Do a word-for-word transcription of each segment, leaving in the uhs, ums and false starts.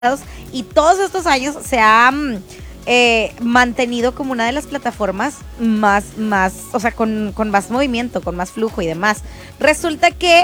y todos estos años se ha mm, eh, mantenido como una de las plataformas más, más, o sea, con, con más movimiento, con más flujo y demás. Resulta que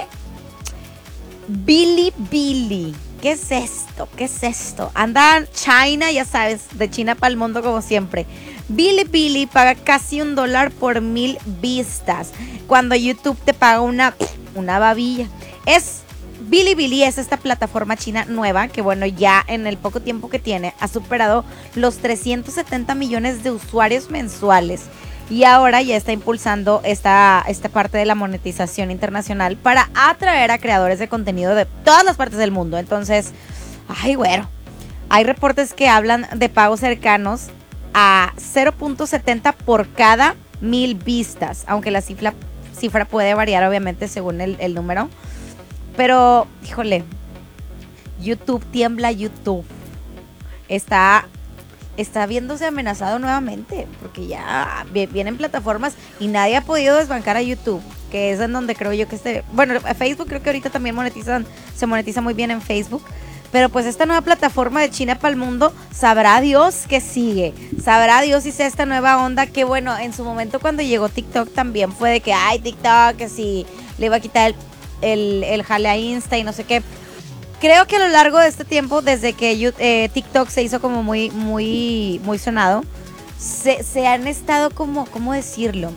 Bilibili, ¿qué es esto? ¿Qué es esto? Anda China, ya sabes, de China para el mundo como siempre. Bilibili paga casi un dólar por mil vistas, cuando YouTube te paga una, una babilla. Es Bilibili es esta plataforma china nueva que, bueno, ya en el poco tiempo que tiene ha superado los trescientos setenta millones de usuarios mensuales y ahora ya está impulsando esta, esta parte de la monetización internacional para atraer a creadores de contenido de todas las partes del mundo. Entonces, ay, güero, hay reportes que hablan de pagos cercanos a cero punto setenta por cada mil vistas, aunque la cifra, cifra puede variar obviamente según el, el número. Pero, híjole, YouTube tiembla, YouTube está, está viéndose amenazado nuevamente, porque ya vienen plataformas y nadie ha podido desbancar a YouTube, que es en donde creo yo que este, bueno, Facebook creo que ahorita también monetizan, se monetiza muy bien en Facebook, pero pues esta nueva plataforma de China para el mundo, sabrá Dios que sigue, sabrá Dios si sea esta nueva onda que, bueno, en su momento cuando llegó TikTok también fue de que, ay, TikTok, que si le iba a quitar el El, el jale a Insta y no sé qué. Creo que a lo largo de este tiempo, desde que eh, TikTok se hizo como muy, muy, muy sonado, se, se han estado como, ¿cómo decirlo?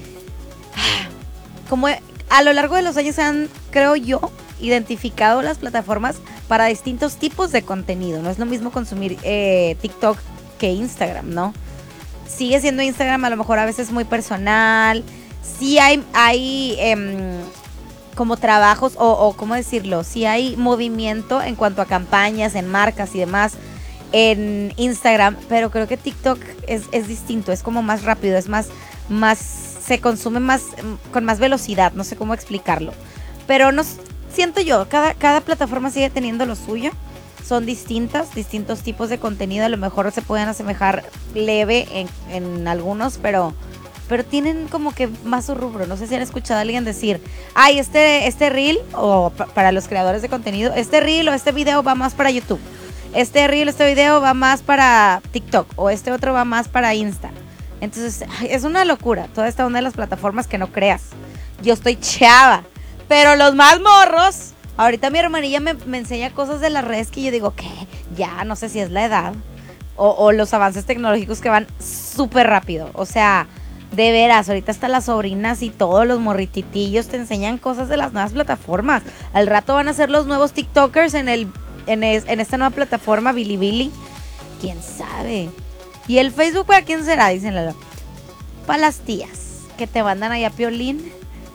Como a lo largo de los años se han, creo yo, identificado las plataformas para distintos tipos de contenido. No es lo mismo consumir eh, TikTok que Instagram, ¿no? Sigue siendo Instagram a lo mejor a veces muy personal. Sí hay, hay eh, como trabajos o, o cómo decirlo, si hay movimiento en cuanto a campañas, en marcas y demás en Instagram, pero creo que TikTok es, es distinto, es como más rápido, es más, más, se consume más, con más velocidad, no sé cómo explicarlo, pero no, siento yo, cada, cada plataforma sigue teniendo lo suyo, son distintas, distintos tipos de contenido, a lo mejor se pueden asemejar leve en, en algunos, pero pero tienen como que más su rubro. No sé si han escuchado a alguien decir, ay, este, este reel, o pa- para los creadores de contenido, este reel o este video va más para YouTube, este reel, este video va más para TikTok, o este otro va más para Insta. Entonces, ay, es una locura toda esta onda de las plataformas, que no creas. Yo estoy chava, pero los más morros, ahorita mi hermanilla me, me enseña cosas de las redes que yo digo, ¿qué? Ya, no sé si es la edad o, o los avances tecnológicos que van súper rápido. O sea, de veras, ahorita hasta las sobrinas y todos los morrititillos te enseñan cosas de las nuevas plataformas. Al rato van a ser los nuevos TikTokers en el en, es, en esta nueva plataforma Bilibili. ¿Quién sabe? ¿Y el Facebook para quién será? Dicen Lalo. Para las tías que te mandan allá piolín.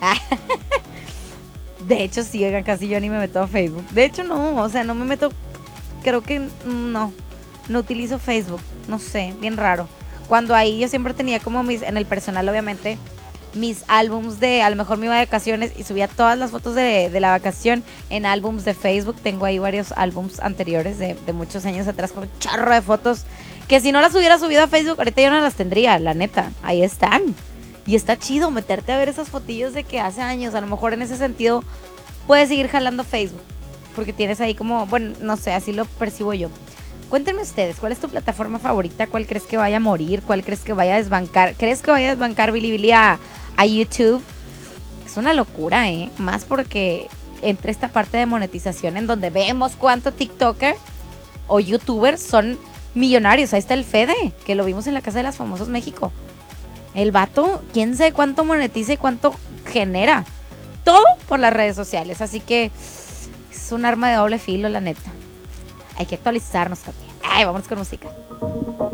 De hecho, sí, oigan, casi yo ni me meto a Facebook. De hecho, no, o sea, no me meto. Creo que no. No utilizo Facebook. No sé, bien raro. Cuando ahí yo siempre tenía como mis, en el personal obviamente, mis álbums de, a lo mejor me iba de vacaciones y subía todas las fotos de, de la vacación en álbums de Facebook. Tengo ahí varios álbums anteriores de, de muchos años atrás con un chorro de fotos que si no las hubiera subido a Facebook ahorita yo no las tendría, la neta. Ahí están. Y está chido meterte a ver esas fotillos de que hace años. A lo mejor en ese sentido puedes seguir jalando Facebook, porque tienes ahí como, bueno, no sé, así lo percibo yo. Cuéntenme ustedes, ¿cuál es tu plataforma favorita? ¿Cuál crees que vaya a morir? ¿Cuál crees que vaya a desbancar? ¿Crees que vaya a desbancar Bilibili a, a YouTube? Es una locura, ¿eh? Más porque entre esta parte de monetización en donde vemos cuánto TikToker o YouTuber son millonarios. Ahí está el Fede, que lo vimos en la Casa de las Famosos México. El vato, quién sabe cuánto monetiza y cuánto genera. Todo por las redes sociales. Así que es un arma de doble filo, la neta. Hay que actualizarnos también. Ay, vamos con música.